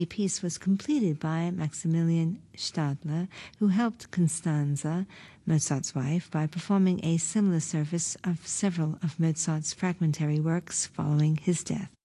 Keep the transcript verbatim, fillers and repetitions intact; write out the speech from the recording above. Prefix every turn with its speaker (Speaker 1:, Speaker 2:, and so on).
Speaker 1: The piece was completed by Maximilian Stadler, who helped Constanze, Mozart's wife, by performing a similar service of several of Mozart's fragmentary works following his death.